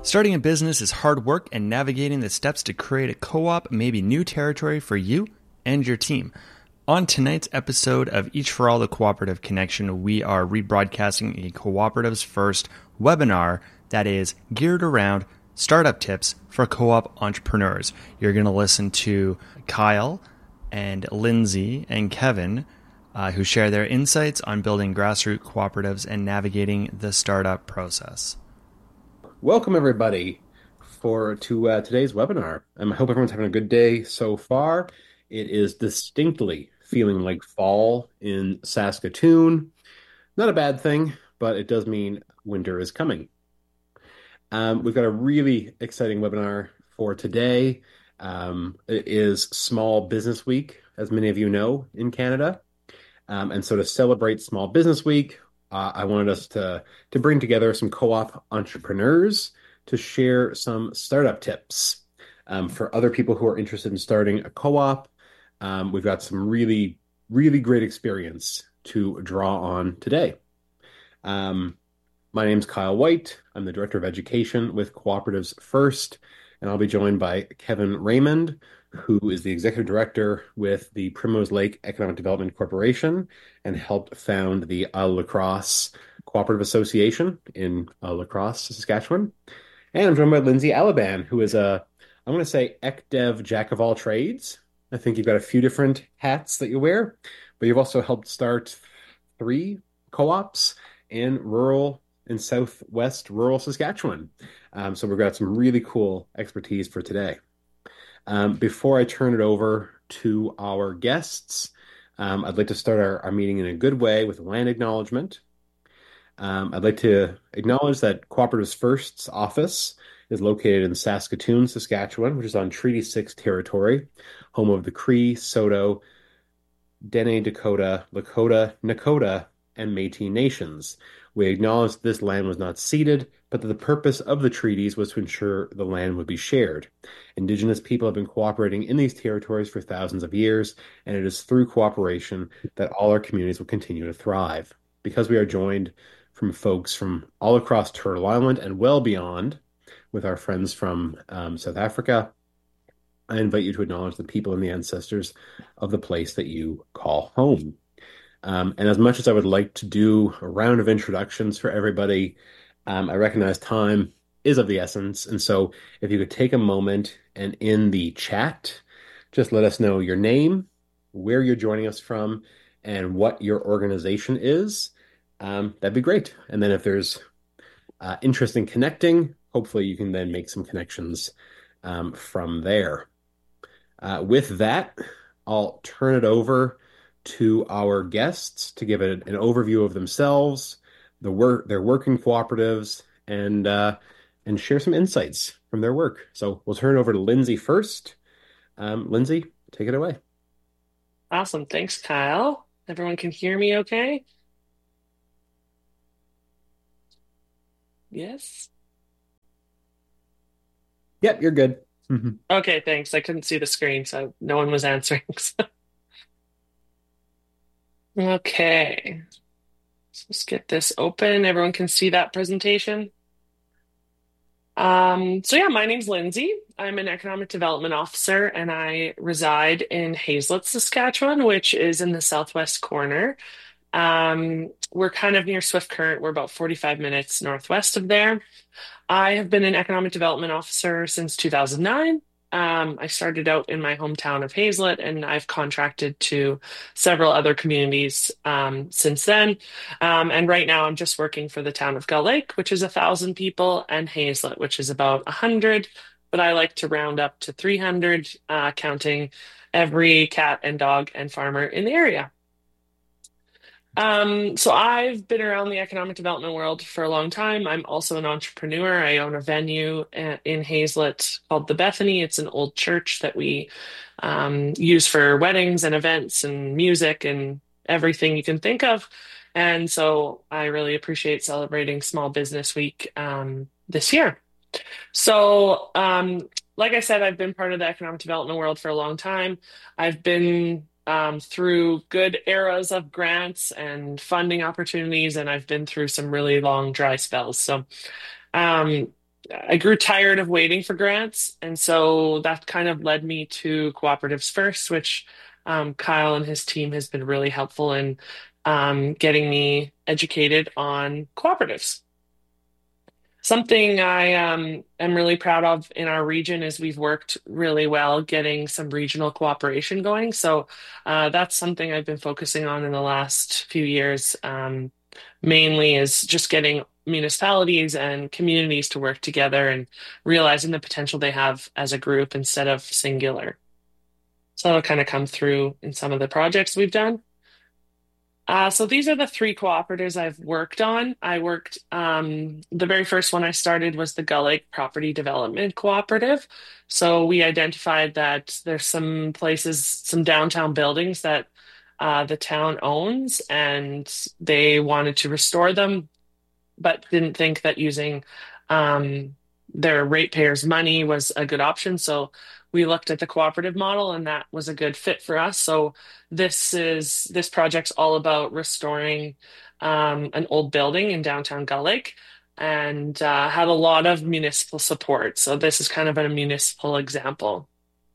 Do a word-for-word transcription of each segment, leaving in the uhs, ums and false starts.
Starting a business is hard work, and navigating the steps to create a co-op may be new territory for you and your team. On tonight's episode of Each for All, the Cooperative Connection, we are rebroadcasting a Cooperatives First webinar that is geared around startup tips for co-op entrepreneurs. You're going to listen to Kyle and Lindsay and Kevin, uh, who share their insights on building grassroots cooperatives and navigating the startup process. Welcome, everybody, for to uh, today's webinar. Um, I hope everyone's having a good day so far. It is distinctly feeling like fall in Saskatoon. Not a bad thing, but it does mean winter is coming. Um, we've got a really exciting webinar for today. Um, it is Small Business Week, as many of you know, in Canada. Um, and so to celebrate Small Business Week, Uh, I wanted us to, to bring together some co-op entrepreneurs to share some startup tips um, for other people who are interested in starting a co-op. Um, we've got some really, really great experience to draw on today. Um, my name's Kyle White. I'm the Director of Education with Cooperatives First, and I'll be joined by Kevin Raymond, who is the Executive Director with the Primrose Lake Economic Development Corporation and helped found the Isle La Crosse Cooperative Association in Isle La Crosse, Saskatchewan. And I'm joined by Lindsay Alaban, who is a, I'm going to say, ECDev jack of all trades. I think you've got a few different hats that you wear, but you've also helped start three co-ops in rural in southwest rural Saskatchewan. Um, so we've got some really cool expertise for today. Um, before I turn it over to our guests, um, I'd like to start our, our meeting in a good way with a land acknowledgement. Um, I'd like to acknowledge that Cooperatives First's office is located in Saskatoon, Saskatchewan, which is on Treaty six territory, home of the Cree, Saulteaux, Dene Dakota, Lakota, Nakota, and Métis nations. We acknowledge that this land was not ceded, but that the purpose of the treaties was to ensure the land would be shared. Indigenous people have been cooperating in these territories for thousands of years, and it is through cooperation that all our communities will continue to thrive. Because we are joined from folks from all across Turtle Island and well beyond, with our friends from um, South Africa, I invite you to acknowledge the people and the ancestors of the place that you call home. Um, and as much as I would like to do a round of introductions for everybody, um, I recognize time is of the essence. And so if you could take a moment and in the chat, just let us know your name, where you're joining us from, and what your organization is, um, that'd be great. And then if there's uh, interest in connecting, hopefully you can then make some connections um, from there. Uh, with that, I'll turn it over to our guests to give it an overview of themselves, the work, their work in cooperatives, and uh, and share some insights from their work. So we'll turn it over to Lindsay first. Um, Lindsay, take it away. Awesome. Thanks, Kyle. Everyone can hear me okay? Yes? Yep, you're good. Okay, thanks. I couldn't see the screen, so no one was answering. Okay. So let's get this open. Everyone can see that presentation. Um, so yeah, my name's Lindsay. I'm an economic development officer and I reside in Hazelet, Saskatchewan, which is in the southwest corner. Um, we're kind of near Swift Current. We're about forty-five minutes northwest of there. I have been an economic development officer since two thousand nine. Um, I started out in my hometown of Hazelet, and I've contracted to several other communities um, since then. Um, and right now, I'm just working for the town of Gull Lake, which is a thousand people, and Hazelet, which is about a hundred. But I like to round up to three hundred, uh, counting every cat and dog and farmer in the area. Um, so I've been around the economic development world for a long time. I'm also an entrepreneur. I own a venue a- in Hazelet called the Bethany. It's an old church that we um, use for weddings and events and music and everything you can think of. And so I really appreciate celebrating Small Business Week um, this year. So, um, like I said, I've been part of the economic development world for a long time. I've been um, through good eras of grants and funding opportunities, and I've been through some really long dry spells. So, um, I grew tired of waiting for grants, and so that kind of led me to Cooperatives First, which um, Kyle and his team has been really helpful in um, getting me educated on cooperatives. Something I um, am really proud of in our region is we've worked really well getting some regional cooperation going. So uh, that's something I've been focusing on in the last few years. Um, mainly is just getting municipalities and communities to work together and realizing the potential they have as a group instead of singular. So that'll kind of come through in some of the projects we've done. Uh, so these are the three cooperatives I've worked on. I worked, um, the very first one I started was the Gull Lake Property Development Cooperative. So we identified that there's some places, some downtown buildings that uh, the town owns, and they wanted to restore them, but didn't think that using um, their ratepayers' money was a good option. So we looked at the cooperative model, and that was a good fit for us. So this is this project's all about restoring um, an old building in downtown Gull Lake, and uh, had a lot of municipal support. So this is kind of a municipal example.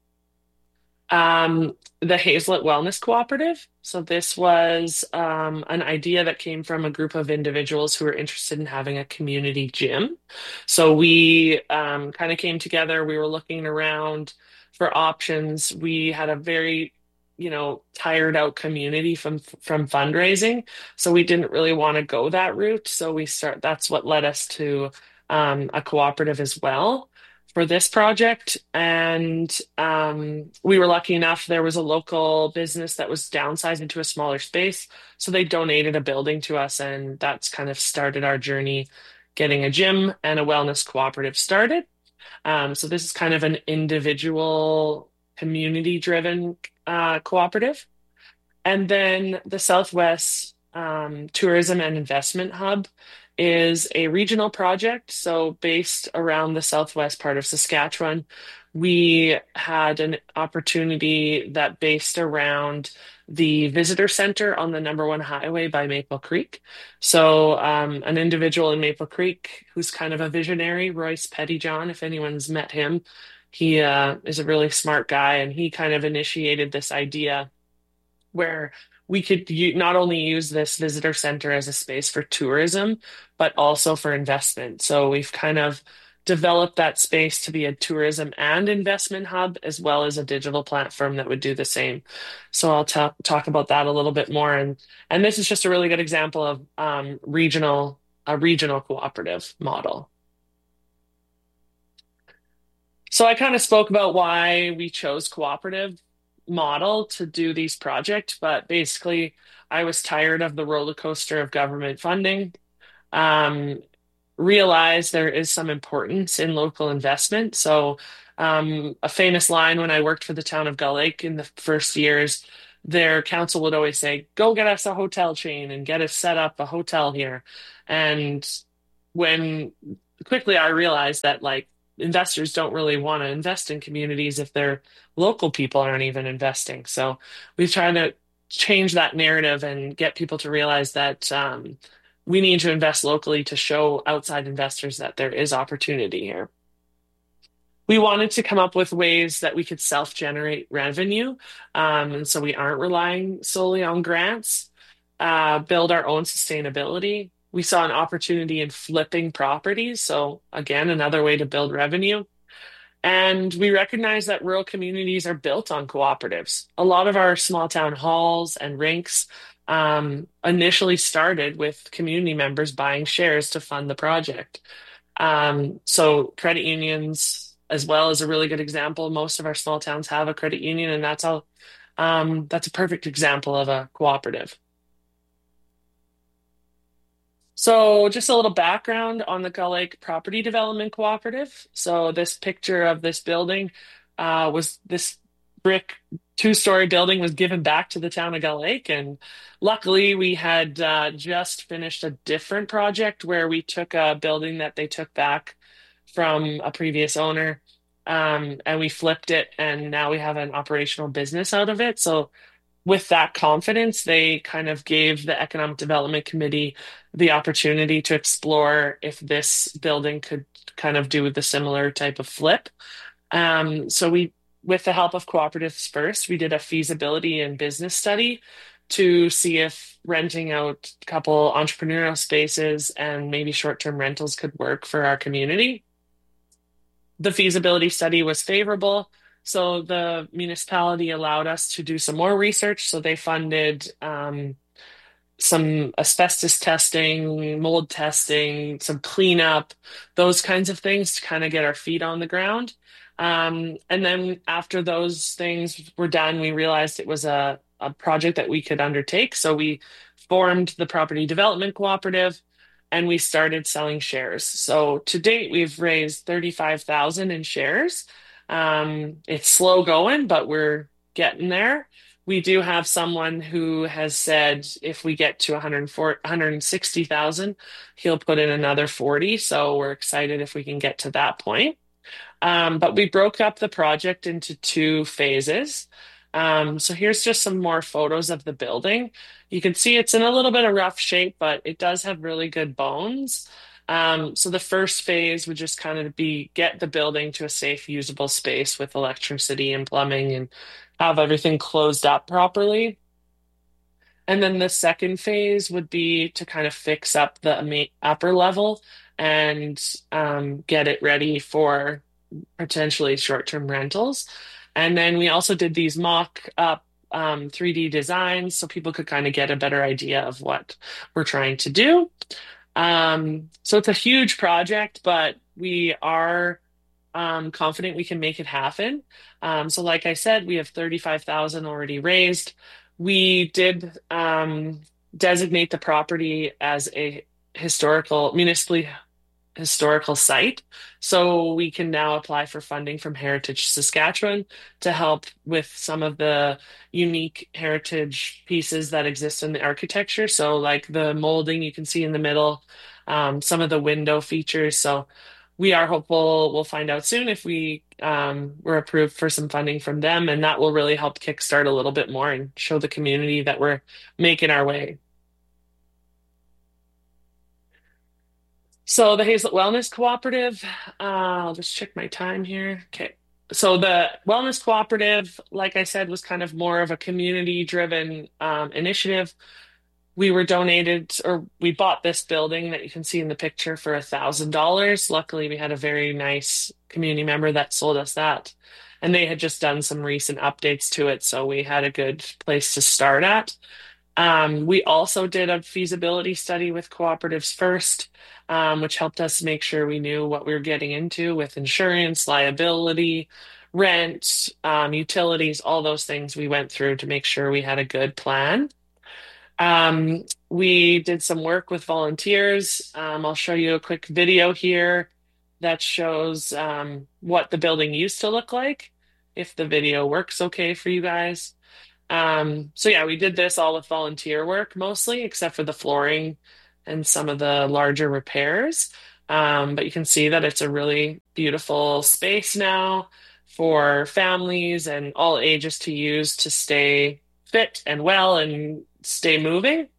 Um, the Hazlet Wellness Cooperative. So this was um, an idea that came from a group of individuals who were interested in having a community gym. So we um, kind of came together. We were looking around for options. We had a very, you know, tired out community from from fundraising, so we didn't really want to go that route. So we start. That's what led us to um, a cooperative as well for this project. And um, we were lucky enough, there was a local business that was downsized into a smaller space. So they donated a building to us, and that's kind of started our journey getting a gym and a wellness cooperative started. Um, so this is kind of an individual, community driven uh, cooperative. And then the Southwest um, Tourism and Investment Hub is a regional project. So, based around the southwest part of Saskatchewan, we had an opportunity that based around the visitor center on the number one highway by Maple Creek. So, um, an individual in Maple Creek who's kind of a visionary, Royce Pettyjohn, if anyone's met him, he uh, is a really smart guy, and he kind of initiated this idea where we could u- not only use this visitor center as a space for tourism, but also for investment. So we've kind of developed that space to be a tourism and investment hub, as well as a digital platform that would do the same. So I'll ta- talk about that a little bit more. And and this is just a really good example of um, regional a regional cooperative model. So I kind of spoke about why we chose cooperative model to do these projects, but basically I was tired of the roller coaster of government funding. Um, Realized there is some importance in local investment. So um, a famous line when I worked for the town of Gull Lake in the first years, their council would always say, "Go get us a hotel chain and get us set up a hotel here." And when quickly I realized that like investors don't really want to invest in communities if their local people aren't even investing. So we've tried to change that narrative and get people to realize that um, we need to invest locally to show outside investors that there is opportunity here. We wanted to come up with ways that we could self-generate revenue, um, and so we aren't relying solely on grants, uh, build our own sustainability. We saw an opportunity in flipping properties, so again, another way to build revenue. And we recognize that rural communities are built on cooperatives. A lot of our small town halls and rinks um, initially started with community members buying shares to fund the project. Um, so credit unions, as well, is a really good example. Most of our small towns have a credit union, and that's all. Um, that's a perfect example of a cooperative. So, just a little background on the Gull Lake Property Development Cooperative. So, this picture of this building uh, was this brick two-story building was given back to the town of Gull Lake, and luckily we had uh, just finished a different project where we took a building that they took back from a previous owner, um, and we flipped it, and now we have an operational business out of it. So with that confidence, they kind of gave the Economic Development Committee the opportunity to explore if this building could kind of do the similar type of flip. Um, so we, with the help of Cooperatives First, we did a feasibility and business study to see if renting out a couple entrepreneurial spaces and maybe short-term rentals could work for our community. The feasibility study was favorable, so the municipality allowed us to do some more research. So they funded um, some asbestos testing, mold testing, some cleanup, those kinds of things to kind of get our feet on the ground. Um, and then after those things were done, we realized it was a, a project that we could undertake. So we formed the Property Development Cooperative and we started selling shares. So to date, we've raised thirty-five thousand in shares. Um, it's slow going, but we're getting there. We do have someone who has said if we get to one hundred forty, one hundred sixty thousand, he'll put in another forty. So we're excited if we can get to that point. Um, but we broke up the project into two phases. Um, so here's just some more photos of the building. You can see it's in a little bit of rough shape, but it does have really good bones. Um, so the first phase would just kind of be get the building to a safe, usable space with electricity and plumbing and have everything closed up properly. And then the second phase would be to kind of fix up the upper level and um, get it ready for potentially short-term rentals. And then we also did these mock-up um, three D designs so people could kind of get a better idea of what we're trying to do. Um, so it's a huge project, but we are um, confident we can make it happen. Um, so like I said, we have thirty-five thousand already raised. We did um, designate the property as a historical, municipally historical site. So we can now apply for funding from Heritage Saskatchewan to help with some of the unique heritage pieces that exist in the architecture. So like the molding you can see in the middle, um, some of the window features. So we are hopeful we'll find out soon if we um, were approved for some funding from them, and that will really help kickstart a little bit more and show the community that we're making our way. So the Hazelett Wellness Cooperative, uh, I'll just check my time here. Okay. So the Wellness Cooperative, like I said, was kind of more of a community-driven um, initiative. We were donated, or we bought this building that you can see in the picture for one thousand dollars. Luckily, we had a very nice community member that sold us that. And they had just done some recent updates to it, so we had a good place to start at. Um, we also did a feasibility study with Cooperatives First, um, which helped us make sure we knew what we were getting into with insurance, liability, rent, um, utilities, all those things we went through to make sure we had a good plan. Um, we did some work with volunteers. Um, I'll show you a quick video here that shows um, what the building used to look like, if the video works okay for you guys. Um, so yeah, we did this all with volunteer work mostly, except for the flooring and some of the larger repairs. Um, but you can see that it's a really beautiful space now for families and all ages to use to stay fit and well and stay moving.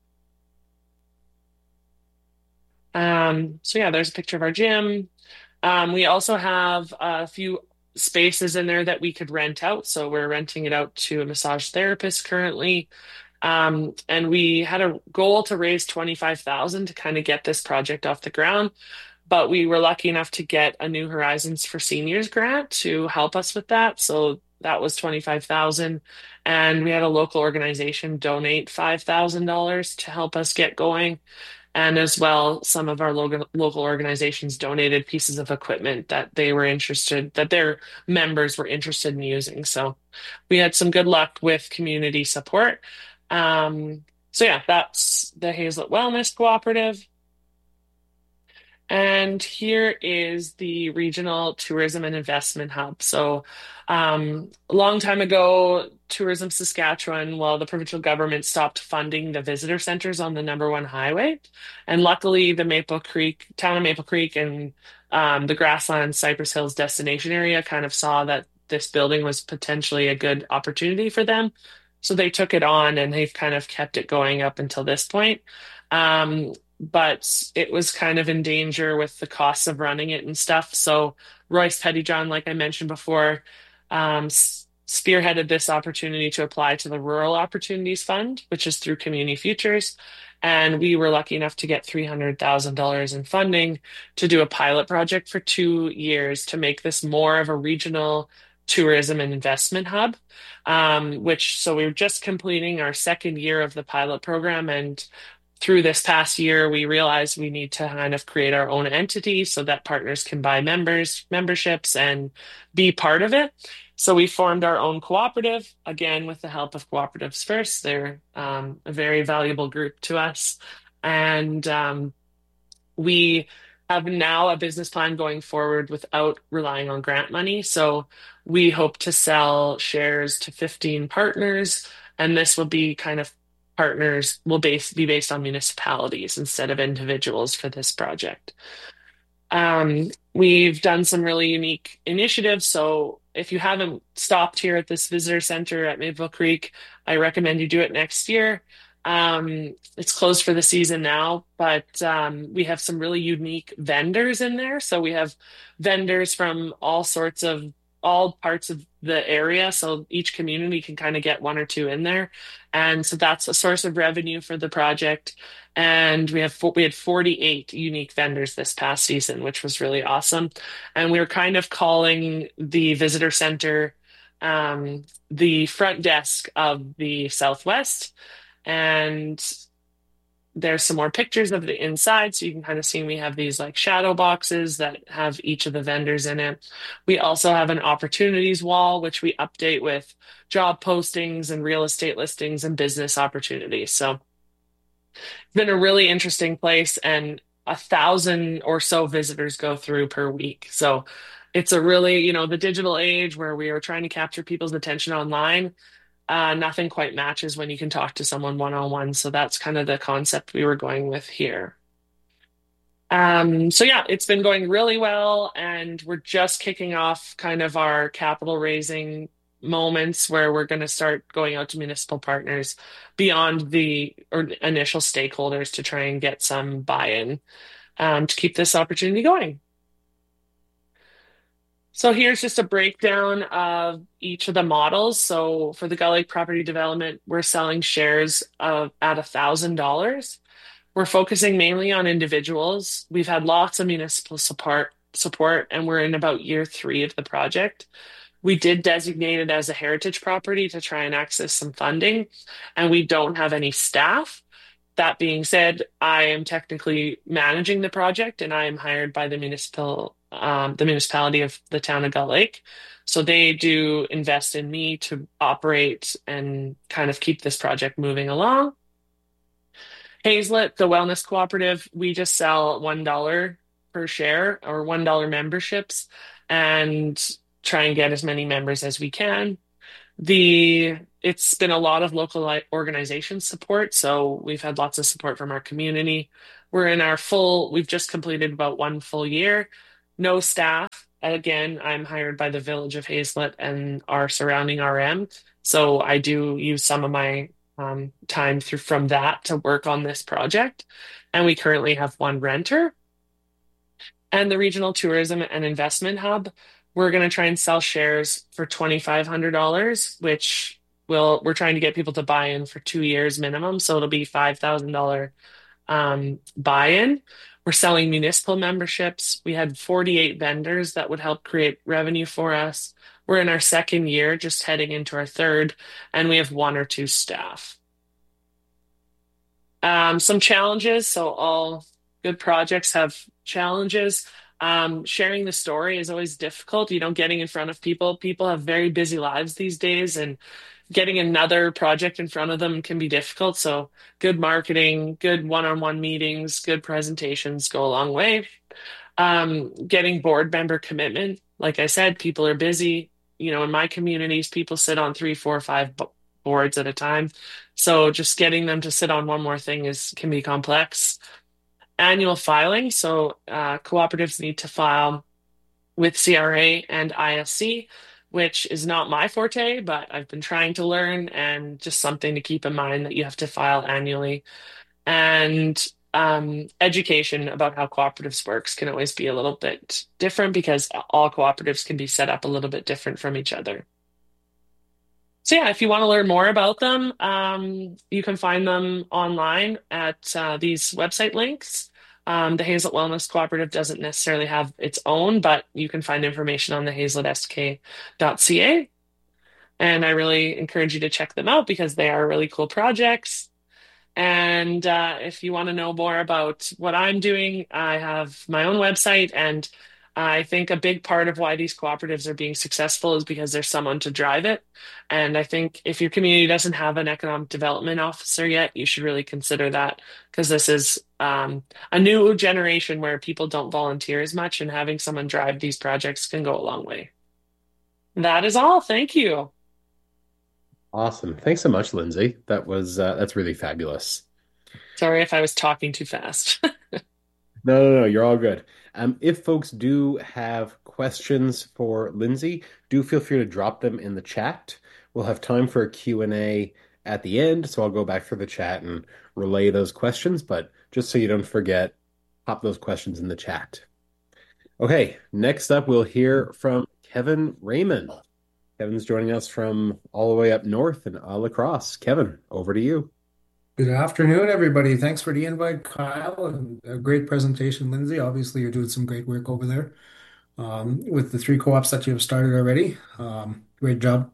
Um, so yeah, there's a picture of our gym. Um, we also have a few spaces in there that we could rent out. So we're renting it out to a massage therapist currently. Um, and we had a goal to raise twenty-five thousand to kind of get this project off the ground. But we were lucky enough to get a New Horizons for Seniors grant to help us with that. So that was twenty-five thousand. And we had a local organization donate five thousand dollars to help us get going. And as well, some of our local, local organizations donated pieces of equipment that they were interested, that their members were interested in using. So we had some good luck with community support. Um, so yeah, that's the Hazelett Wellness Cooperative. And here is the Regional Tourism and Investment Hub. So um, a long time ago, Tourism Saskatchewan, well, the provincial government stopped funding the visitor centers on the number one highway. And luckily, the Maple Creek, town of Maple Creek and um, the Grasslands Cypress Hills destination area kind of saw that this building was potentially a good opportunity for them So they took it on and they've kind of kept it going up until this point. Um, but it was kind of in danger with the costs of running it and stuff. So Royce Pettyjohn, like I mentioned before, um, s- spearheaded this opportunity to apply to the Rural Opportunities Fund, which is through Community Futures. And we were lucky enough to get three hundred thousand dollars in funding to do a pilot project for two years to make this more of a regional tourism and investment hub. Um, which, so we we're just completing our second year of the pilot program. And through this past year, we realized we need to kind of create our own entity so that partners can buy members, memberships and be part of it. So we formed our own cooperative, again, with the help of Cooperatives First. They're um, a very valuable group to us. And um, we have now a business plan going forward without relying on grant money. So we hope to sell shares to fifteen partners, and this will be kind of partners will base, be based on municipalities instead of individuals for this project. Um, we've done some really unique initiatives. So if you haven't stopped here at this visitor center at Maple Creek, I recommend you do it next year. Um, it's closed for the season now, but um, we have some really unique vendors in there. So we have vendors from all sorts of all parts of the area. So each community can kind of get one or two in there. And so that's a source of revenue for the project. And we have we had forty-eight unique vendors this past season, which was really awesome. And we were kind of calling the visitor center um, the front desk of the Southwest. And there's some more pictures of the inside, so you can kind of see we have these like shadow boxes that have each of the vendors in it. We also have an opportunities wall, which we update with job postings and real estate listings and business opportunities. So it's been a really interesting place, and a thousand or so visitors go through per week. So it's a really, you know, the digital age where we are trying to capture people's attention online. Uh, nothing quite matches when you can talk to someone one-on-one. So that's kind of the concept we were going with here. Um, so yeah, it's been going really well, and we're just kicking off kind of our capital raising moments where we're going to start going out to municipal partners beyond the or initial stakeholders to try and get some buy-in um, to keep this opportunity going. So here's just a breakdown of each of the models. So for the Gull Lake Property Development, we're selling shares of at one thousand dollars. We're focusing mainly on individuals. We've had lots of municipal support, support, and we're in about year three of the project. We did designate it as a heritage property to try and access some funding, and we don't have any staff. That being said, I am technically managing the project, and I am hired by the municipal, um, the municipality of the town of Gull Lake. So they do invest in me to operate and kind of keep this project moving along. Hazlet, the wellness cooperative, we just sell one dollar per share or one dollar memberships and try and get as many members as we can. The it's been a lot of local organization support, so we've had lots of support from our community. We're in our full, we've just completed about one full year, no staff. Again, I'm hired by the Village of Hazlet and our surrounding R M, so I do use some of my um, time through from that to work on this project. And we currently have one renter. And the Regional Tourism and Investment Hub, we're going to try and sell shares for twenty-five hundred dollars, which will we're trying to get people to buy in for two years minimum. So it'll be five thousand dollars um, buy-in. We're selling municipal memberships. We had forty-eight vendors that would help create revenue for us. We're in our second year, just heading into our third, and we have one or two staff. Um, some challenges. So all good projects have challenges. Um, sharing the story is always difficult. You know, getting in front of people. People have very busy lives these days, and getting another project in front of them can be difficult. So good marketing, good one-on-one meetings, good presentations go a long way. Um, getting board member commitment. Like I said, people are busy. You know, in my communities, people sit on three, four, five boards at a time. So just getting them to sit on one more thing is can be complex. Annual filing. So uh, cooperatives need to file with C R A and I S C. which is not my forte, but I've been trying to learn and just something to keep in mind that you have to file annually. And um, education about how cooperatives works can always be a little bit different because all cooperatives can be set up a little bit different from each other. So yeah, if you want to learn more about them, um, you can find them online at uh, these website links. Um, the Hazlet Wellness Cooperative doesn't necessarily have its own, but you can find information on the hazlet s k dot c a. And I really encourage you to check them out because they are really cool projects. And uh, if you want to know more about what I'm doing, I have my own website. And I think a big part of why these cooperatives are being successful is because there's someone to drive it. And I think if your community doesn't have an economic development officer yet, you should really consider that because this is um, a new generation where people don't volunteer as much, and having someone drive these projects can go a long way. That is all. Thank you. Awesome. Thanks so much, Lindsay. That was uh, that's really fabulous. Sorry if I was talking too fast. No, no, no, you're all good. Um, if folks do have questions for Lindsay, do feel free to drop them in the chat. We'll have time for a Q and A at the end, so I'll go back through the chat and relay those questions. But just so you don't forget, pop those questions in the chat. Okay, next up, we'll hear from Kevin Raymond. Kevin's joining us from all the way up north in uh, La Crosse. Kevin, over to you. Good afternoon, everybody. Thanks for the invite, Kyle, and a great presentation, Lindsay. Obviously, you're doing some great work over there um, with the three co-ops that you have started already. Um, great job.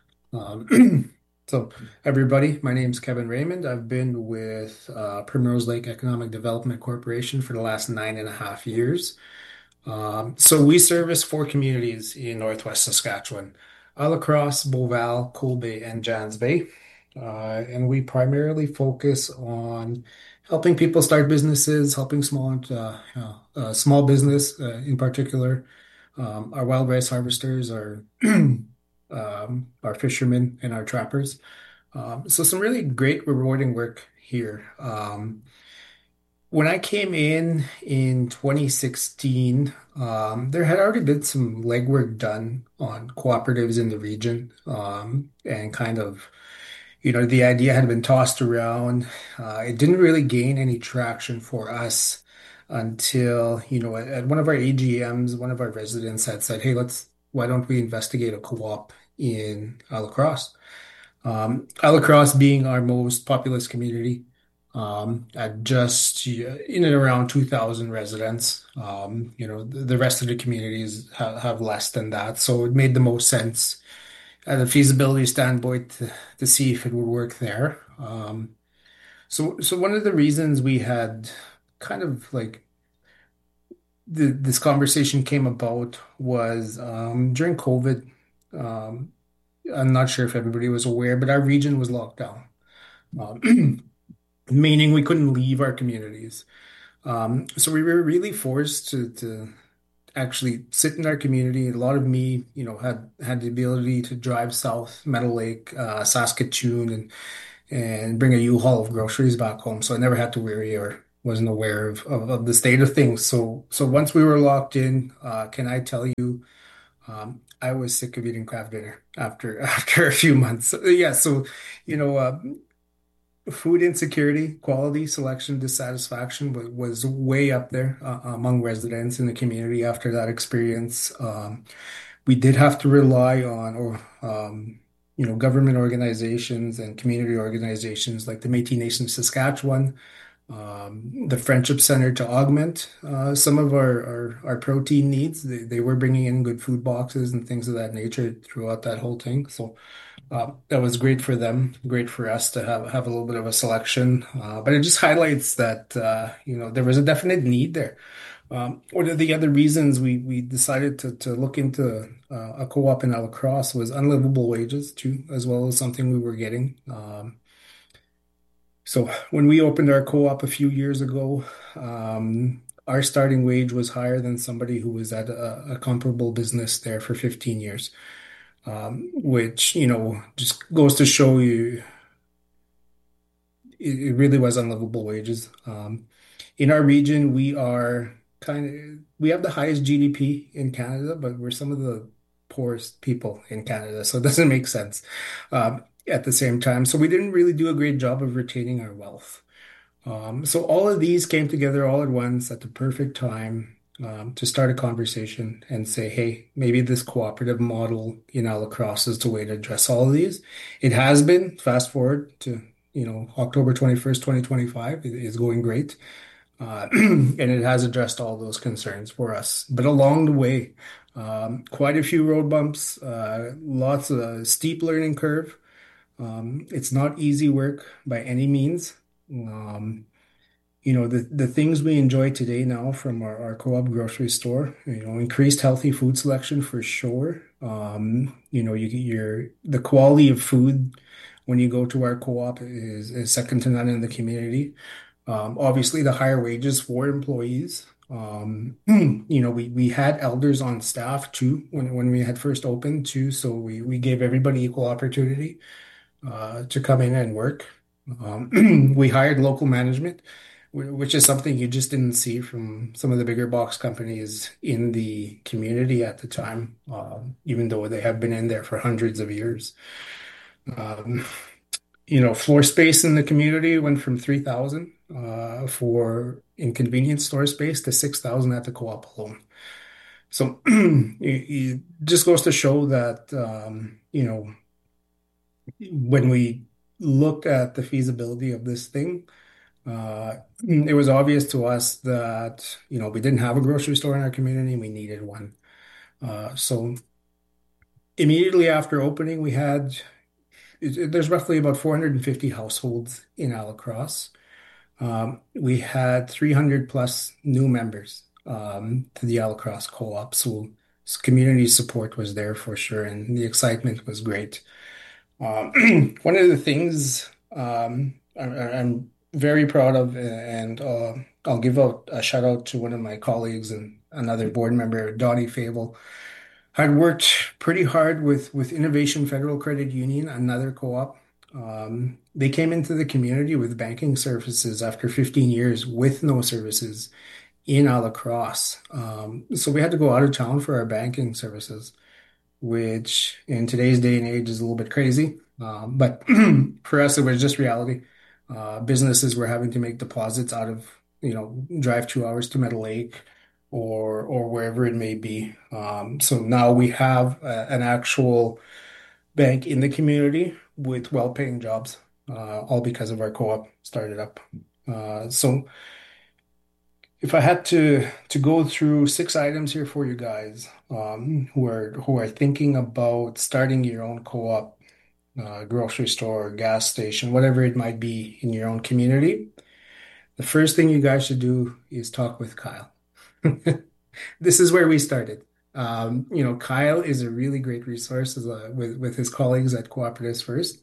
Um, so, everybody, my name's Kevin Raymond. I've been with uh, Primrose Lake Economic Development Corporation for the last nine and a half years. Um, so, we service four communities in Northwest Saskatchewan: La Crosse, Beauval, Cold Bay, and Jans Bay. Uh, and we primarily focus on helping people start businesses, helping small uh, uh, uh, small business uh, in particular. Um, our wild rice harvesters, our um, our fishermen, and our trappers. Um, so some really great, rewarding work here. Um, when I came in in twenty sixteen, um, there had already been some legwork done on cooperatives in the region, um, and kind of you know, the idea had been tossed around. Uh, it didn't really gain any traction for us until, you know, at, at one of our A G Ms, one of our residents had said, "Hey, let's why don't we investigate a co-op in La Crosse?" Um, La Crosse being our most populous community, um, at just uh, in and around two thousand residents. Um, you know, the, the rest of the communities ha have less than that, so it made the most sense at a feasibility standpoint to, to see if it would work there. Um, so, so one of the reasons we had kind of like the, this conversation came about was um, during COVID. Um, I'm not sure if everybody was aware, but our region was locked down, um, meaning we couldn't leave our communities. Um, so we were really forced to to actually sit in our community. A lot of me, you know, had had the ability to drive south, Meadow Lake, uh, Saskatoon, and and bring a U-Haul of groceries back home. So I never had to worry or wasn't aware of, of, of the state of things. So so once we were locked in, uh, can I tell you, um, I was sick of eating craft dinner after after a few months. So, yeah, so you know, uh, food insecurity, quality, selection, dissatisfaction was, was way up there uh, among residents in the community after that experience. Um, we did have to rely on, or um, you know, government organizations and community organizations like the Métis Nation of Saskatchewan, um, the Friendship Center to augment uh, some of our, our, our protein needs. They, they were bringing in good food boxes and things of that nature throughout that whole thing. So uh, that was great for them, great for us to have have a little bit of a selection. Uh, but it just highlights that uh, you know there was a definite need there. Um, one of the other reasons we we decided to to look into uh, a co-op in La Crosse was unlivable wages too, as well as something we were getting. Um, so when we opened our co-op a few years ago, um, our starting wage was higher than somebody who was at a, a comparable business there for fifteen years, um, which, you know, just goes to show you it, it really was unlivable wages. Um, in our region, we are kind of we have the highest G D P in Canada, but we're some of the poorest people in Canada, so it doesn't make sense um, at the same time. So we didn't really do a great job of retaining our wealth. Um, so all of these came together all at once at the perfect time um, to start a conversation and say, hey, maybe this cooperative model in Alacrosse is the way to address all of these. It has been, fast forward to, you know, October twenty-first, twenty twenty-five, it is going great. Uh, and it has addressed all those concerns for us. But along the way, um, quite a few road bumps, uh, lots of steep learning curve. Um, it's not easy work by any means. Um, you know, the, the things we enjoy today now from our, our co-op grocery store, you know, increased healthy food selection for sure. Um, you know, you get your the quality of food when you go to our co-op is, is second to none in the community. Um, obviously, the higher wages for employees. Um, you know, we, we had elders on staff too when, when we had first opened too. So we, we gave everybody equal opportunity uh, to come in and work. Um, we hired local management, wh- which is something you just didn't see from some of the bigger box companies in the community at the time, um, even though they have been in there for hundreds of years. Um, you know, floor space in the community went from three thousand uh, for inconvenience store space to six thousand at the co-op alone. So it, it just goes to show that, um, you know, when we looked at the feasibility of this thing, uh, it was obvious to us that, you know, we didn't have a grocery store in our community and we needed one. Uh, so immediately after opening, we had, it, it- there's roughly about four hundred fifty households in Alacrosse. Um, we had three hundred plus new members um, to the Alacrosse Co-op. So s- community support was there for sure, and the excitement was great. Um, one of the things um, I, I- I'm very proud of, and uh, I'll give out a shout out to one of my colleagues and another board member, Donnie Fable, had worked pretty hard with with Innovation Federal Credit Union, another co-op. Um, they came into the community with banking services after fifteen years with no services in Alacrosse. Um, so we had to go out of town for our banking services, which in today's day and age is a little bit crazy. Um, but for us, it was just reality. Uh, businesses were having to make deposits out of, you know, drive two hours to Meadow Lake or or wherever it may be. Um, so now we have a, an actual bank in the community with well-paying jobs, uh, all because of our co-op started up. Uh, so if I had to to go through six items here for you guys, um, who are who are thinking about starting your own co-op, uh, grocery store, gas station, whatever it might be in your own community, the first thing you guys should do is talk with Kyle. This is where we started. Um, you know, Kyle is a really great resource as a, with with his colleagues at Cooperatives First.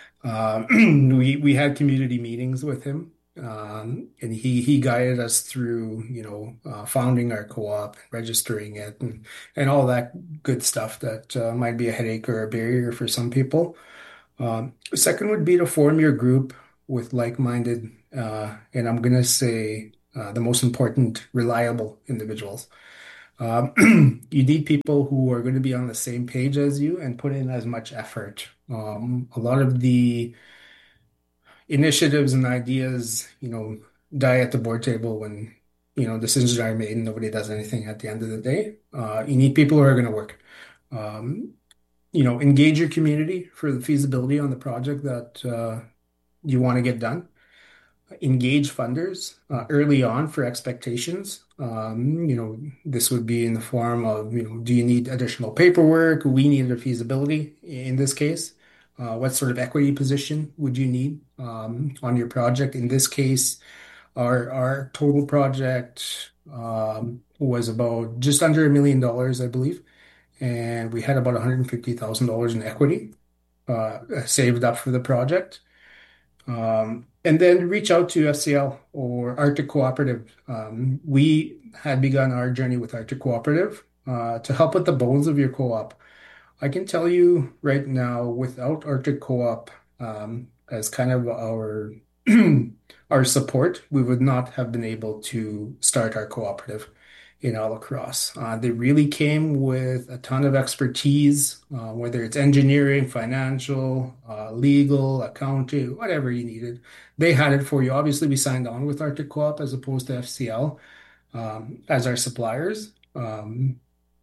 Um, we we had community meetings with him, um, and he he guided us through, you know, uh, founding our co-op, registering it, and and all that good stuff that uh, might be a headache or a barrier for some people. Um, second would be to form your group with like-minded, uh, and I'm gonna say uh, the most important, reliable individuals. Um, you need people who are going to be on the same page as you and put in as much effort. Um, a lot of the initiatives and ideas, you know, die at the board table when, you know, decisions are made and nobody does anything at the end of the day. Uh, you need people who are going to work. Um, you know, engage your community for the feasibility on the project that uh, you want to get done. Engage funders uh, early on for expectations. Um, you know, this would be in the form of, you know, do you need additional paperwork? We need a feasibility in this case. Uh, what sort of equity position would you need um, on your project? In this case, our our total project um, was about just under a million dollars, I believe, and we had about one hundred fifty thousand dollars in equity uh, saved up for the project. Um, and then reach out to F C L or Arctic Cooperative. Um, we had begun our journey with Arctic Cooperative uh, to help with the bones of your co-op. I can tell you right now, without Arctic Co-op um, as kind of our our support, we would not have been able to start our cooperative. in all lacrosse. Uh, they really came with a ton of expertise, uh, whether it's engineering, financial, uh, legal, accounting, whatever you needed. They had it for you. Obviously, we signed on with Arctic Co-op as opposed to F C L um, as our suppliers. Um,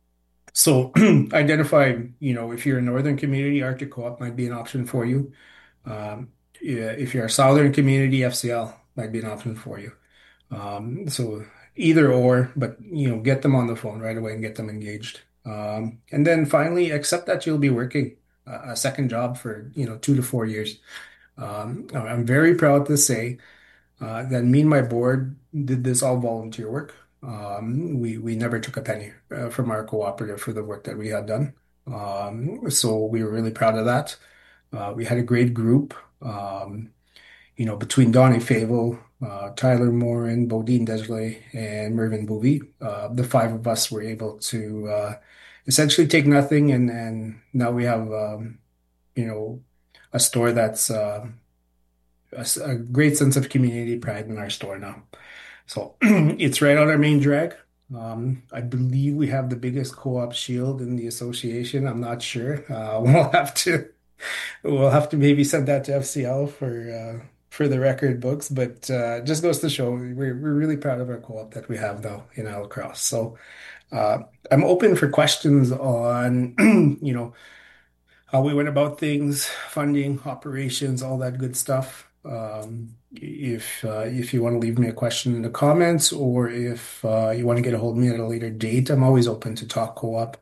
so identify, you know, if you're a northern community, Arctic Co-op might be an option for you. Um, yeah, if you're a southern community, F C L might be an option for you. Um, so either or, but you know, get them on the phone right away and get them engaged. Um, and then finally, accept that you'll be working a, a second job for, you know, two to four years. Um, I'm very proud to say uh, that me and my board did this all volunteer work. Um, we we never took a penny uh, from our cooperative for the work that we had done. Um, so we were really proud of that. Uh, we had a great group. Um, you know, between Donnie Fable, uh, Tyler Morin, Bodine Desley, and Mervyn Boovy, uh, the five of us were able to uh, essentially take nothing, and and now we have um, you know a store that's uh, a, s- a great sense of community pride in our store now. So it's right on our main drag. Um, I believe we have the biggest co-op shield in the association. I'm not sure. Uh, we'll have to We'll have to maybe send that to F C L for uh, for the record books, but uh, just goes to show we're we're really proud of our co-op that we have now in Lacrosse. So uh, I'm open for questions on you know how we went about things, funding, operations, all that good stuff. Um, if uh, if you want to leave me a question in the comments, or if uh, you want to get a hold of me at a later date, I'm always open to talk co-op.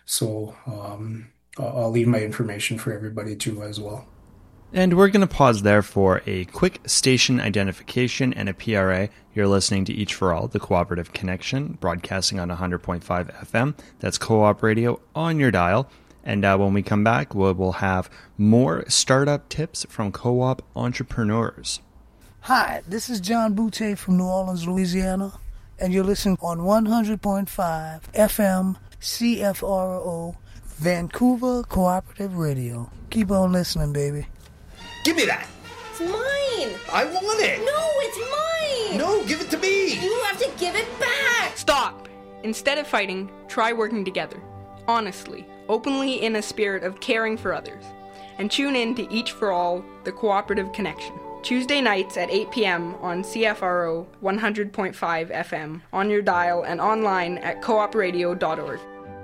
So um, I'll I'll leave my information for everybody too as well. And we're going to pause there for a quick station identification and a P R A. You're listening to Each for All, the Cooperative Connection, broadcasting on one hundred point five F M. That's Co-op Radio on your dial. And uh, when we come back, we'll, we'll have more startup tips from co-op entrepreneurs. Hi, this is John Boutte from New Orleans, Louisiana, and you're listening on one hundred point five F M C F R O, Vancouver Cooperative Radio. Keep on listening, baby. Give me that! It's mine! I want it! No, it's mine! No, give it to me! You have to give it back! Stop! Instead of fighting, try working together. Honestly, openly, in a spirit of caring for others. And tune in to Each for All, the Cooperative Connection. Tuesday nights at eight p.m. on C F R O one hundred point five F M, on your dial and online at coop radio dot org.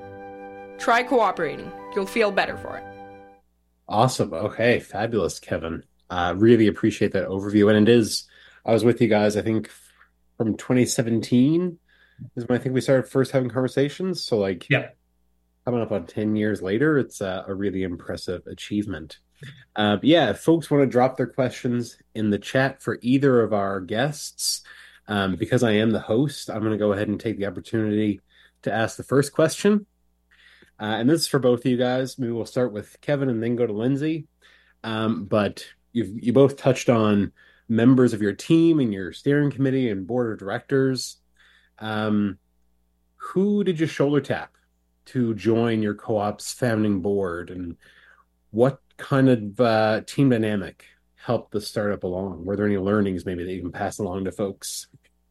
Try cooperating. You'll feel better for it. Awesome. Okay. Fabulous, Kevin. Uh, really appreciate that overview. And it is, I was with you guys, I think from twenty seventeen is when I think we started first having conversations. So like Yeah. coming up on ten years later, it's uh, a really impressive achievement. Uh, but yeah, if folks want to drop their questions in the chat for either of our guests, um, because I am the host, I'm going to go ahead and take the opportunity to ask the first question. Uh, and this is for both of you guys. Maybe we'll start with Kevin and then go to Lindsay. Um, but you've, you both touched on members of your team and your steering committee and board of directors. Um, who did you shoulder tap to join your co-op's founding board, and what kind of uh, team dynamic helped the startup along? Were there any learnings maybe that you can pass along to folks?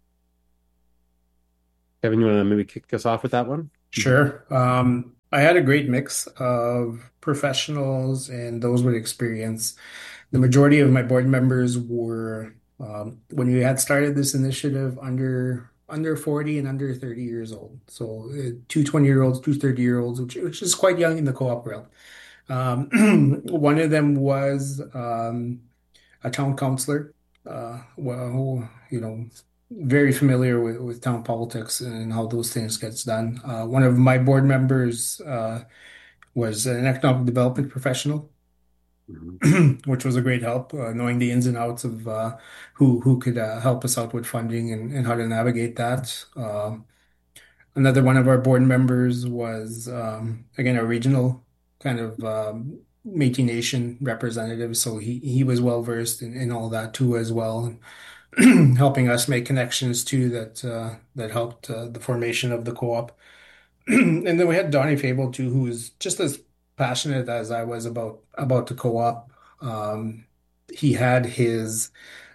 Kevin, you want to maybe kick us off with that one? Sure. Um, I had a great mix of professionals and those with experience. The majority of my board members were, um, when we had started this initiative, under under forty and under thirty years old. So uh, two twenty-year-olds, two thirty-year-olds, which, which is quite young in the co-op world. Um, one of them was um, a town councillor, uh, well, who, you know, very familiar with, with town politics and how those things gets done. Uh, one of my board members uh, was an economic development professional, Mhm. which was a great help, uh, knowing the ins and outs of uh, who who could uh, help us out with funding and, and how to navigate that. Um, another one of our board members was um, again a regional kind of um, Métis Nation representative, so he he was well versed in, in all that too as well, helping us make connections too that uh, that helped uh, the formation of the co-op. And then we had Donnie Fable too, who's just as passionate as I was about about the co-op. Um, he had his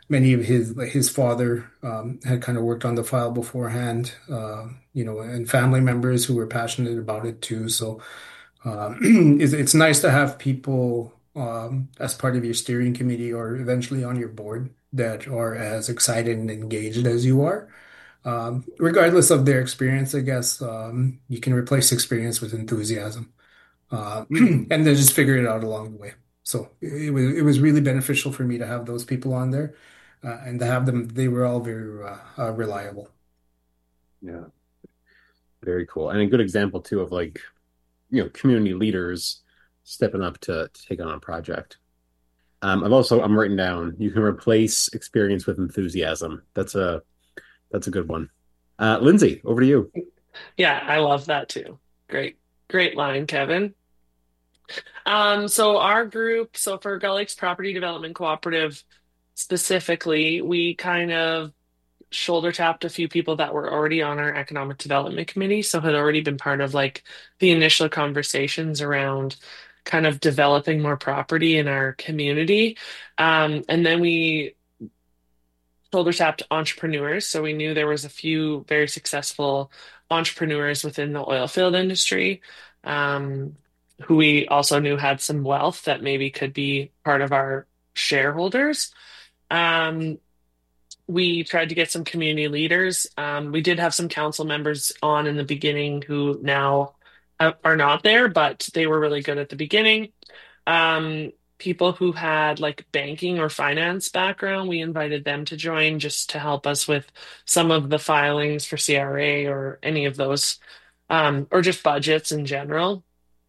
many of his like his father um, had kind of worked on the file beforehand, uh, you know, and family members who were passionate about it too. So um, it's, it's nice to have people um, as part of your steering committee or eventually on your board that are as excited and engaged as you are. Um, regardless of their experience, I guess um, you can replace experience with enthusiasm, uh, and then just figure it out along the way. So it was it was really beneficial for me to have those people on there, uh, and to have them. They were all very uh, uh, reliable. Yeah, very cool. And a good example too of like, you know, community leaders stepping up to, to take on a project. Um, I've also I'm writing down you can replace experience with enthusiasm. That's a that's a good one. Uh, Lindsay, over to you. Yeah, I love that too. Great, great line, Kevin. Um, so our group, so for Gull Lakes Property Development Cooperative specifically, we kind of shoulder tapped a few people that were already on our economic development committee, so had already been part of like the initial conversations around kind of developing more property in our community. Um, and then we shoulder tapped entrepreneurs. So we knew there was a few very successful entrepreneurs within the oil field industry, um, who we also knew had some wealth that maybe could be part of our shareholders. Um, we tried to get some community leaders. Um, we did have some council members on in the beginning who now uh, are not there, but they were really good at the beginning. Um, people who had like banking or finance background, we invited them to join just to help us with some of the filings for C R A or any of those, um, or just budgets in general.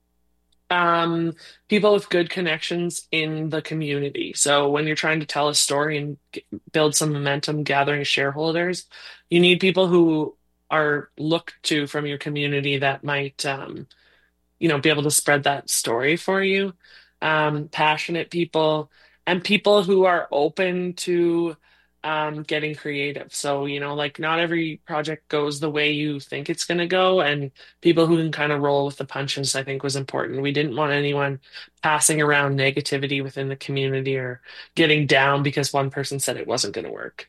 Um, people with good connections in the community. So when you're trying to tell a story and g- build some momentum, gathering shareholders, you need people who are looked to from your community that might, um, you know, be able to spread that story for you. Um, passionate people and people who are open to um, getting creative. So, you know, like not every project goes the way you think it's going to go, and people who can kind of roll with the punches, I think was important. We didn't want anyone passing around negativity within the community or getting down because one person said it wasn't going to work.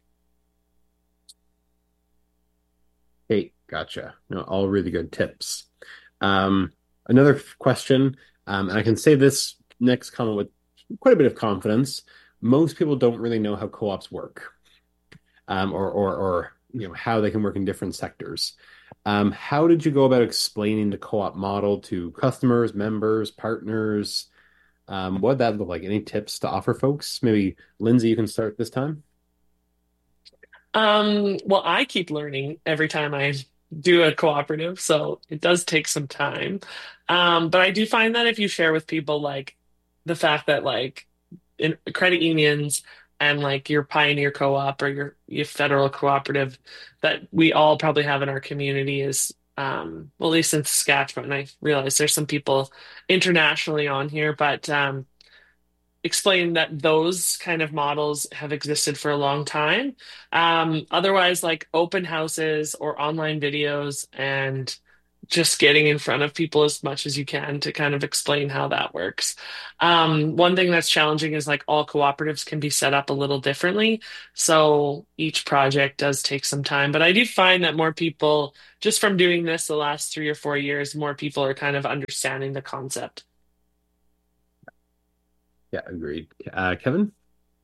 Hey, gotcha. No, all really good tips. Um, another f- question, um, and I can say this next comment with quite a bit of confidence. Most people don't really know how co-ops work, um, or, or, or you know how they can work in different sectors. Um, how did you go about explaining the co-op model to customers, members, partners? Um, what did that look like? Any tips to offer folks? Maybe Lindsay, you can start this time. Um, well, I keep learning every time I do a cooperative, so it does take some time. Um, but I do find that if you share with people like the fact that like in credit unions and like your Pioneer Co-op or your your federal cooperative that we all probably have in our community is um well, at least in Saskatchewan. I realize there's some people internationally on here, but um explain that those kind of models have existed for a long time. Um, otherwise, like open houses or online videos and just getting in front of people as much as you can to kind of explain how that works. Um, one thing that's challenging is like all cooperatives can be set up a little differently. So each project does take some time. But I do find that more people, just from doing this the last three or four years, more people are kind of understanding the concept. Yeah, agreed. Uh, Kevin?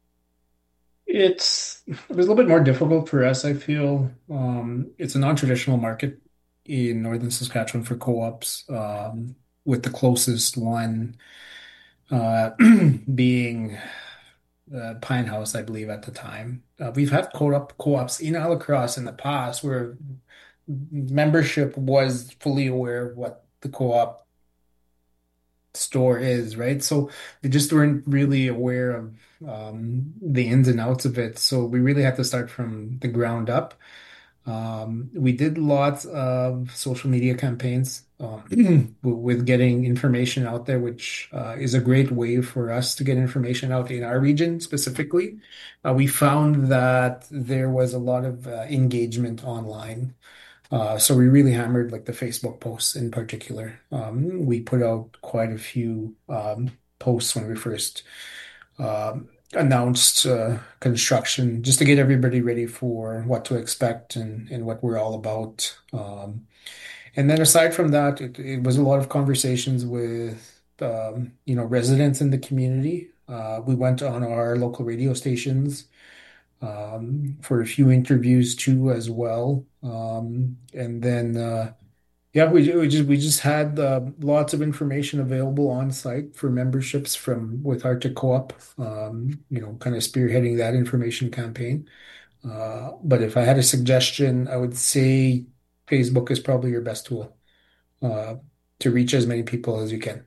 It's it was a little bit more difficult for us, I feel. Um, it's a non-traditional market in northern Saskatchewan for co-ops, um, with the closest one uh, being uh, Pine House, I believe, at the time. Uh, we've had co-op co-ops in Alacross in the past where membership was fully aware of what the co-op store is, right? So they just weren't really aware of um, the ins and outs of it. So we really had to start from the ground up. Um, we did lots of social media campaigns uh, with getting information out there, which uh, is a great way for us to get information out in our region specifically. Uh, we found that there was a lot of uh, engagement online. Uh, so we really hammered like the Facebook posts in particular. Um, we put out quite a few um, posts when we first um, announced uh, construction just to get everybody ready for what to expect and, and what we're all about. Um, and then aside from that, it, it was a lot of conversations with um, you know, residents in the community. Uh, we went on our local radio stations um, for a few interviews too as well. Um, and then uh, yeah, we we just we just had uh, lots of information available on site for memberships from with Arctic Co-op, um, you know, kind of spearheading that information campaign. Uh, but if I had a suggestion, I would say Facebook is probably your best tool uh, to reach as many people as you can.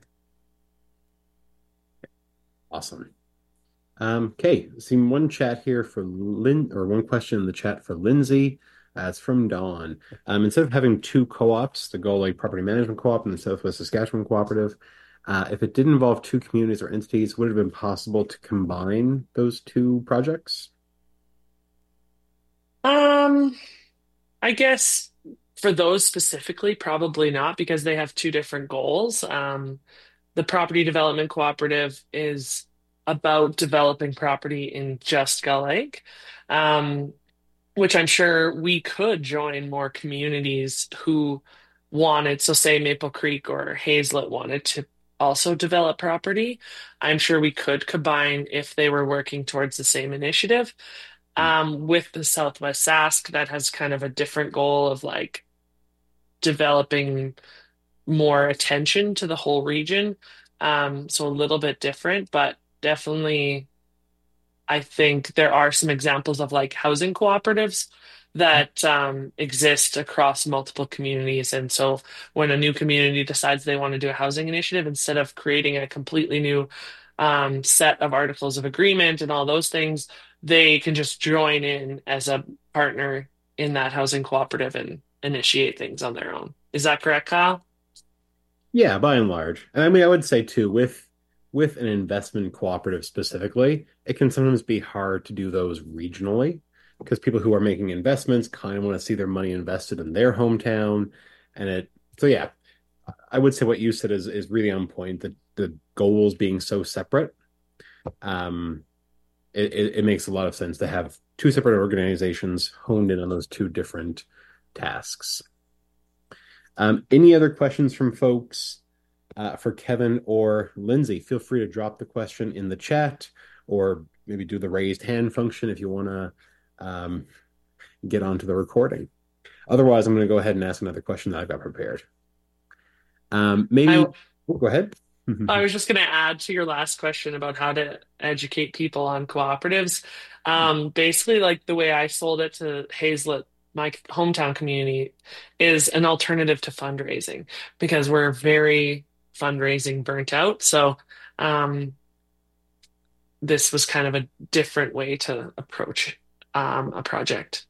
Awesome. Um, okay, seen one chat here for Lynn, or one question in the chat for Lindsay. Uh, it's from Dawn. Um, instead of having two co-ops, the Gull Lake Property Management Co-op and the Southwest Saskatchewan Cooperative, uh, if it did involve two communities or entities, would it have been possible to combine those two projects? Um, I guess for those specifically, probably not because they have two different goals. Um, the Property Development Cooperative is about developing property in just Gull Lake, um, which I'm sure we could join more communities who wanted, so say Maple Creek or Hazelet wanted to also develop property. I'm sure we could combine if they were working towards the same initiative. Um, with the Southwest Sask, that has kind of a different goal of like developing more attention to the whole region. Um, so a little bit different, but definitely I think there are some examples of like housing cooperatives that um, exist across multiple communities. And so when a new community decides they want to do a housing initiative, instead of creating a completely new um, set of articles of agreement and all those things, they can just join in as a partner in that housing cooperative and initiate things on their own. Is that correct, Kyle? Yeah, by and large. And I mean, I would say too, with with an investment cooperative specifically, it can sometimes be hard to do those regionally because people who are making investments kind of want to see their money invested in their hometown. And it, so yeah, I would say what you said is is really on point. That the goals being so separate, um, it, it, it makes a lot of sense to have two separate organizations honed in on those two different tasks. Um, any other questions from folks uh, for Kevin or Lindsay? Feel free to drop the question in the chat or maybe do the raised hand function if you want to um, get onto the recording. Otherwise, I'm going to go ahead and ask another question that I've got prepared. Um, maybe, I, oh, go ahead. I was just going to add to your last question about how to educate people on cooperatives. Um, basically, like the way I sold it to Hazelet, my hometown community, is an alternative to fundraising because we're very fundraising burnt out. So um, this was kind of a different way to approach um, a project.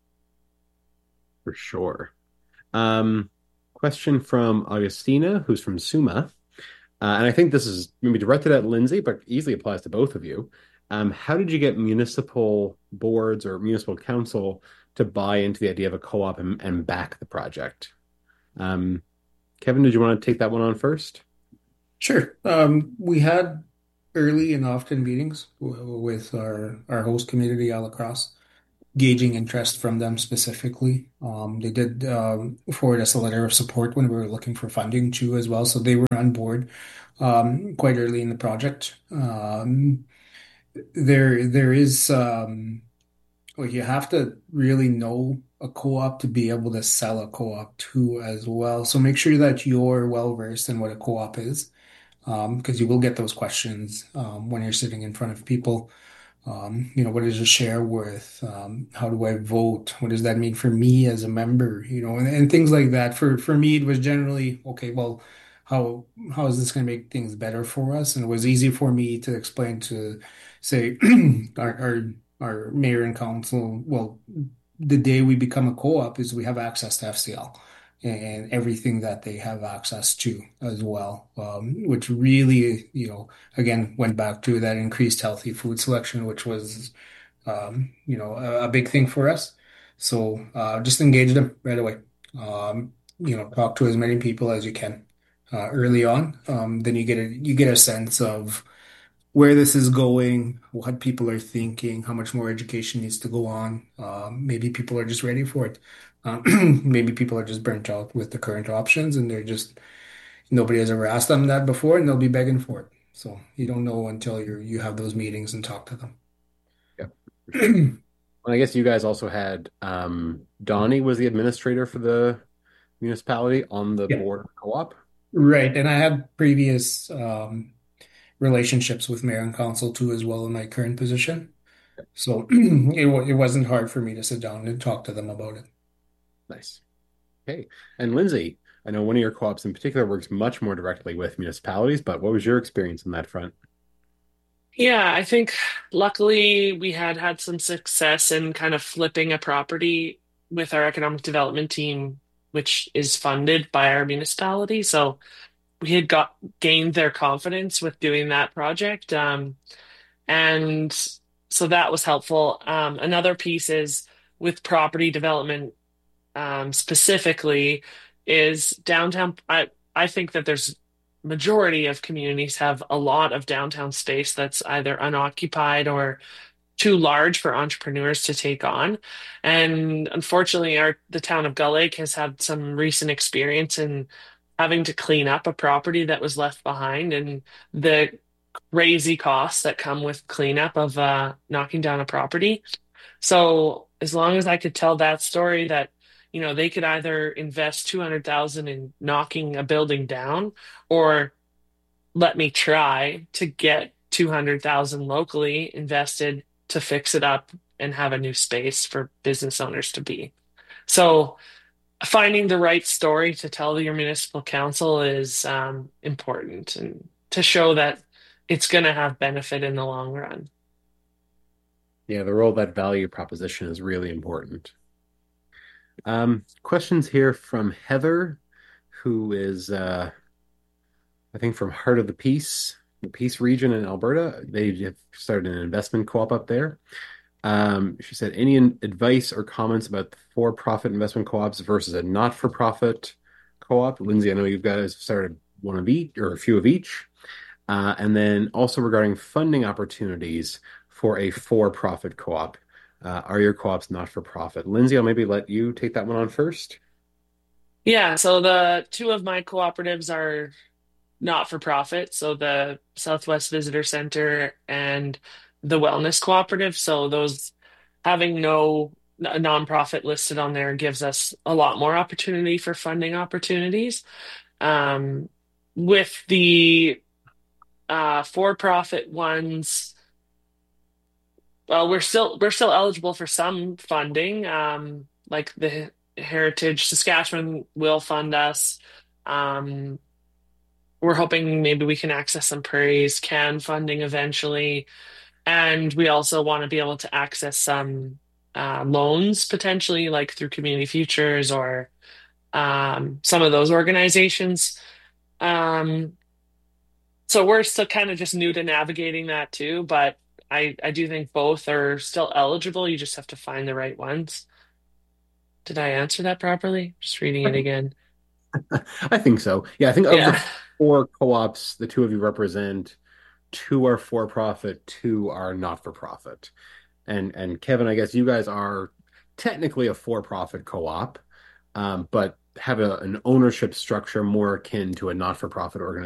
For sure. Um, question from Augustina, who's from Suma. Uh, and I think this is maybe directed at Lindsay, but easily applies to both of you. Um, how did you get municipal boards or municipal council to buy into the idea of a co-op and, and back the project? Um, Kevin, did you want to take that one on first? Sure. Um, we had early and often meetings w- with our, our host community, Alacross, gauging interest from them specifically. Um, they did um, forward us a letter of support when we were looking for funding too as well. So they were on board um, quite early in the project. Um, there, there is um, well, you have to really know a co-op to be able to sell a co-op too as well. So make sure that you're well versed in what a co-op is, um, because you will get those questions um, when you're sitting in front of people. Um, you know, what is a share worth? Um, how do I vote? What does that mean for me as a member? You know, and, and things like that. For for me, it was generally okay. Well, how how is this going to make things better for us? And it was easy for me to explain to, say, our our our mayor and council. Well, the day we become a co-op is we have access to F C L and everything that they have access to as well, um, which really, you know, again, went back to that increased healthy food selection, which was, um, you know, a, a big thing for us. So uh, just engage them right away. Um, you know, talk to as many people as you can uh, early on. Um, then you get a you get a sense of where this is going, what people are thinking, how much more education needs to go on. Um, maybe people are just ready for it. Um, maybe people are just burnt out with the current options and they're just nobody has ever asked them that before and they'll be begging for it. So you don't know until you you have those meetings and talk to them. Yeah, for sure. Well, I guess you guys also had um, Donnie was the administrator for the municipality on the Yeah, board of co-op. right. And I have previous um, relationships with mayor and council too, as well in my current position. So it, wa- it wasn't hard for me to sit down and talk to them about it. Nice. Okay. And Lindsay, I know one of your co-ops in particular works much more directly with municipalities, but what was your experience on that front? Yeah, I think luckily we had had some success in kind of flipping a property with our economic development team, which is funded by our municipality. So we had got gained their confidence with doing that project. Um, and so that was helpful. Um, another piece is with property development um, specifically is downtown. I I think that there's majority of communities have a lot of downtown space that's either unoccupied or too large for entrepreneurs to take on. And unfortunately, our the town of Gull Lake has had some recent experience in having to clean up a property that was left behind and the crazy costs that come with cleanup of uh, knocking down a property. So as long as I could tell that story that, you know, they could either invest two hundred thousand in knocking a building down or let me try to get two hundred thousand locally invested to fix it up and have a new space for business owners to be. So finding the right story to tell your municipal council is um, important and to show that it's going to have benefit in the long run. Yeah, the role of that value proposition is really important. Um, questions here from Heather, who is, uh, I think, from Heart of the Peace, the Peace region in Alberta. They have started an investment co-op up there. Um, she said, any advice or comments about the for-profit investment co-ops versus a not-for-profit co-op? Lindsay, I know you've guys started one of each or a few of each. Uh, and then also regarding funding opportunities for a for-profit co-op. Uh, are your co-ops not-for-profit? Lindsay, I'll maybe let you take that one on first. Yeah, so the two of my cooperatives are not for profit. So the Southwest Visitor Center and the Wellness Cooperative. So those having no a nonprofit listed on there gives us a lot more opportunity for funding opportunities. Um, with the uh, for-profit ones, well, we're still we're still eligible for some funding. Um, like the Heritage Saskatchewan will fund us. Um, we're hoping maybe we can access some Prairie's CAN funding eventually. And we also want to be able to access some uh, loans potentially, like through Community Futures or um, some of those organizations. Um, so we're still kind of just new to navigating that too, but I, I do think both are still eligible. You just have to find the right ones. Did I answer that properly? Just reading it again. I think so. Yeah, I think of the Yeah. four co-ops the two of you represent, two are for-profit, two are not-for-profit. And and Kevin, I guess you guys are technically a for-profit co-op, um, but have a, an ownership structure more akin to a not-for-profit organization.